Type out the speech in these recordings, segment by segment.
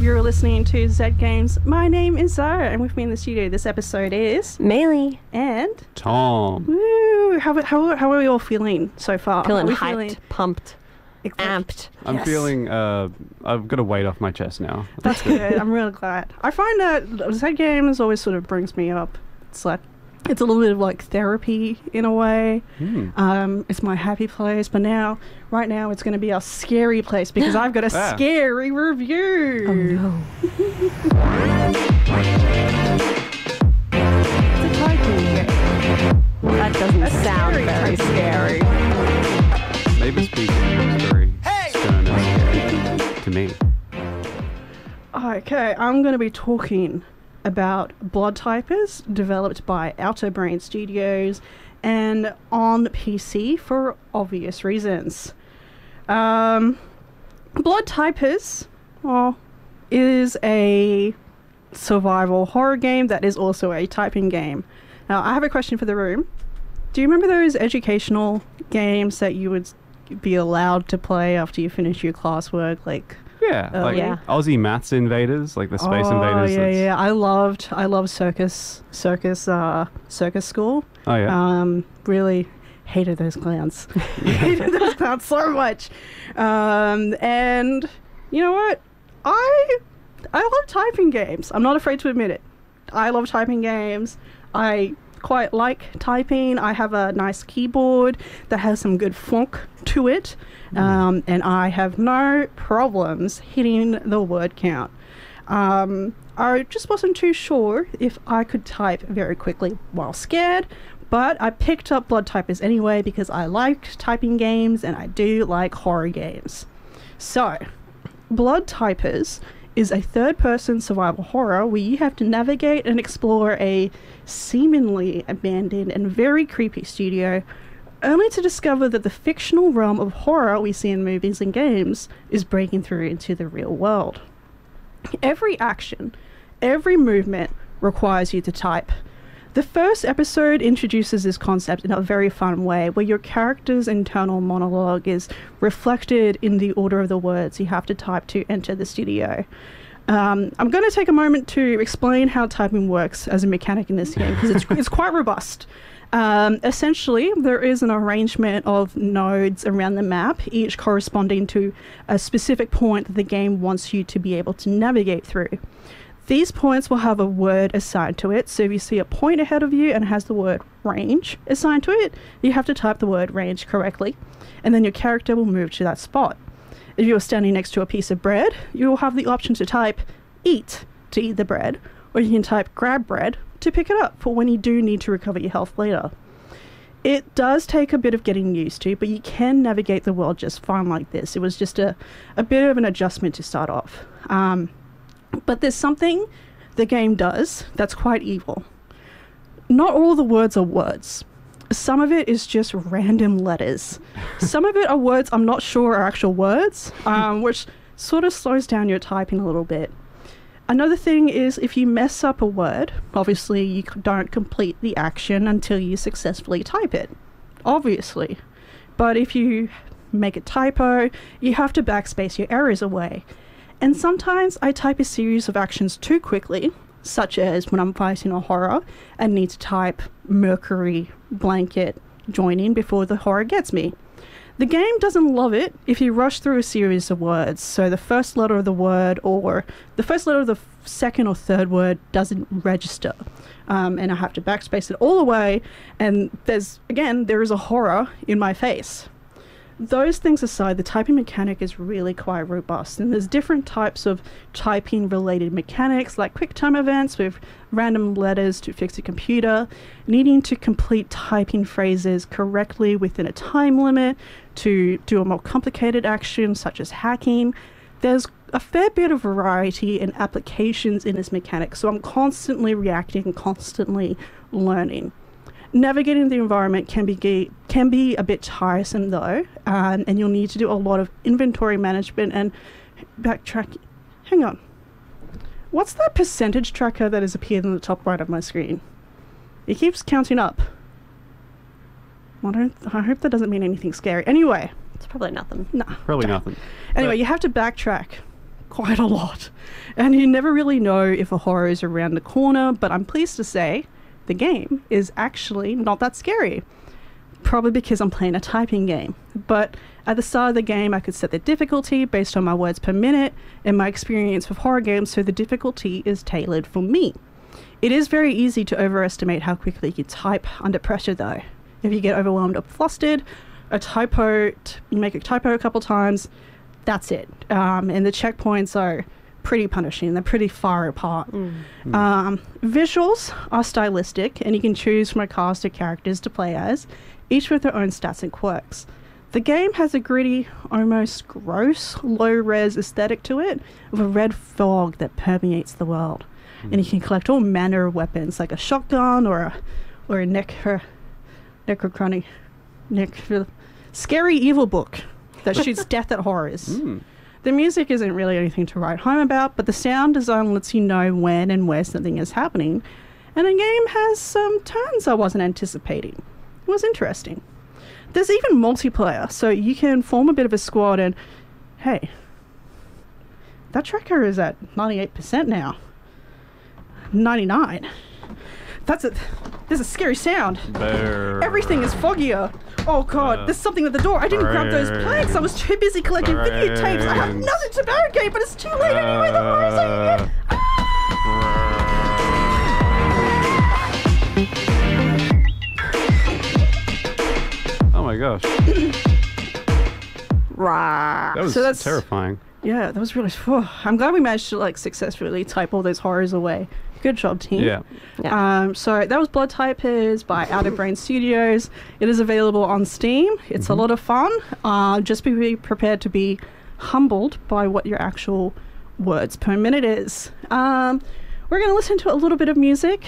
You're listening to Z Games. My name is Zara, and with me in the studio this episode is Maylee and Tom. Woo! How are we all feeling so far? Feeling Are we hyped, pumped, amped. I'm feeling, I've got a weight off my chest now. That's good. I'm really glad. I find that Z Games always sort of brings me up. It's like, it's a little bit of like therapy in a way. It's my happy place, but right now it's going to be our scary place because I've got a scary review. Oh no. It's a typing game. That doesn't sound very scary. Maybe speaking is very stern and scary to me. Okay, I'm going to be talking about Blood Typers, developed by Outer Brain Studios and on PC for obvious reasons. Blood Typers is a survival horror game that is also a typing game. Now, I have a question for the room. Do you remember those educational games that you would be allowed to play after you finish your classwork, like... Yeah, Aussie Maths Invaders, like the Space Invaders. Yeah. I loved circus school. Oh yeah. Really hated those clowns. Hated those clowns so much. And you know what? I love typing games. I'm not afraid to admit it. I love typing games. I quite like typing. I have a nice keyboard that has some good funk to it. And I have no problems hitting the word count. I just wasn't too sure if I could type very quickly while scared, but I picked up Blood Typers anyway because I like typing games and I do like horror games. So, Blood Typers is a third-person survival horror where you have to navigate and explore a seemingly abandoned and very creepy studio, only to discover that the fictional realm of horror we see in movies and games is breaking through into the real world. Every action, every movement requires you to type. The first episode introduces this concept in a very fun way, where your character's internal monologue is reflected in the order of the words you have to type to enter the studio. I'm going to take a moment to explain how typing works as a mechanic in this game, because it's quite robust. Essentially, there is an arrangement of nodes around the map, each corresponding to a specific point that the game wants you to be able to navigate through. These points will have a word assigned to it, so if you see a point ahead of you and it has the word range assigned to it, you have to type the word range correctly, and then your character will move to that spot. If you're standing next to a piece of bread, you will have the option to type eat to eat the bread, or you can type grab bread to pick it up for when you do need to recover your health later. It does take a bit of getting used to, but you can navigate the world just fine like this. It was just a bit of an adjustment to start off. But there's something the game does that's quite evil. Not all the words are words. Some of it is just random letters. Some of it are words I'm not sure are actual words, which sort of slows down your typing a little bit. Another thing is if you mess up a word, obviously you don't complete the action until you successfully type it. Obviously. But if you make a typo, you have to backspace your errors away. And sometimes I type a series of actions too quickly, such as when I'm fighting a horror and need to type Mercury blanket joining before the horror gets me. The game doesn't love it if you rush through a series of words, so the first letter of the word or the first letter of the second or third word doesn't register. And I have to backspace it all the way, and there is a horror in my face. Those things aside, the typing mechanic is really quite robust, and there's different types of typing related mechanics like quick time events with random letters to fix a computer, needing to complete typing phrases correctly within a time limit to do a more complicated action such as hacking. There's a fair bit of variety and applications in this mechanic, so I'm constantly reacting and constantly learning. Navigating the environment can be a bit tiresome though, and you'll need to do a lot of inventory management and backtrack. Hang on. What's that percentage tracker that has appeared in the top right of my screen? It keeps counting up. I hope that doesn't mean anything scary. Anyway. It's probably nothing. No. Probably nothing. Anyway, you have to backtrack quite a lot. And you never really know if a horror is around the corner, but I'm pleased to say the game is actually not that scary. Probably because I'm playing a typing game. But at the start of the game, I could set the difficulty based on my words per minute and my experience with horror games, so the difficulty is tailored for me. It is very easy to overestimate how quickly you type under pressure, though. If you get overwhelmed or flustered, you make a typo a couple times, that's it. And the checkpoints are pretty punishing. They're pretty far apart. Visuals are stylistic, and you can choose from a cast of characters to play as, each with their own stats and quirks. The game has a gritty, almost gross, low-res aesthetic to it, with a red fog that permeates the world. And you can collect all manner of weapons, like a shotgun or a scary evil book that shoots death at horrors. The music isn't really anything to write home about, but the sound design lets you know when and where something is happening. And the game has some turns I wasn't anticipating. It was interesting. There's even multiplayer, so you can form a bit of a squad and, hey, that tracker is at 98% now. 99. There's a scary sound. Everything is foggier. Oh god, there's something at the door. I didn't grab those planks. I was too busy collecting videotapes. I have nothing to barricade, but it's too late anyway. The horrors are here. Oh my gosh. That was terrifying. Yeah, that was really... I'm glad we managed to successfully type all those horrors away. Good job, team. Yeah. So that was Blood Typers by Outer Brain Studios. It is available on Steam. It's a lot of fun. Just be prepared to be humbled by what your actual words per minute is. We're going to listen to a little bit of music.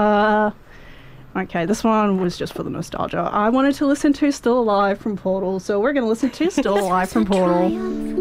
Okay, this one was just for the nostalgia. I wanted to listen to Still Alive from Portal, so we're going to listen to Still Alive from Portal.